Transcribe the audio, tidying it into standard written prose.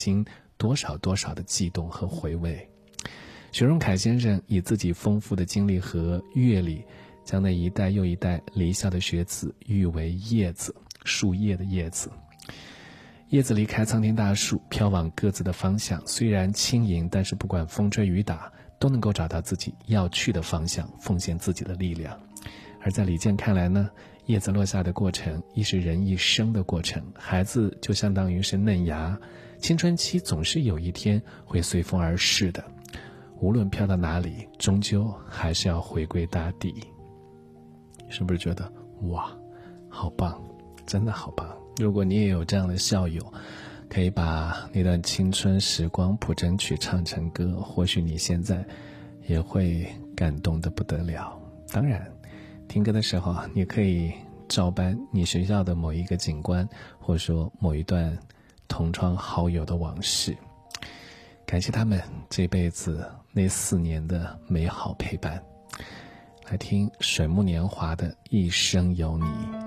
经多少的悸动和回味。许荣凯先生以自己丰富的经历和阅历，将那一代又一代离校的学子誉为叶子，树叶的叶子。叶子离开苍天大树，飘往各自的方向，虽然轻盈，但是不管风吹雨打，都能够找到自己要去的方向，奉献自己的力量。而在李健看来呢，叶子落下的过程亦是人一生的过程，孩子就相当于是嫩芽，青春期总是有一天会随风而逝的，无论飘到哪里，终究还是要回归大地。是不是觉得哇，好棒，真的好棒。如果你也有这样的校友，可以把那段青春时光谱整曲唱成歌，或许你现在也会感动得不得了。当然听歌的时候，你可以照搬你学校的某一个景观，或者说某一段同窗好友的往事，感谢他们这辈子那4年的美好陪伴。来听水木年华的一生有你。